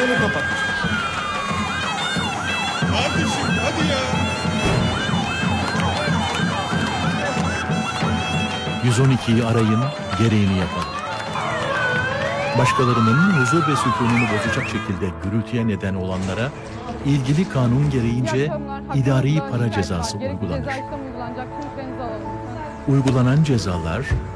Telefonu kapat. Kardeşim hadi ya. 112'yi arayın, gereğini yapın. Başkalarının huzur ve sükununu bozacak şekilde gürültüye neden olanlara ilgili kanun gereğince idari para cezası uygulanır. Uygulanan cezalar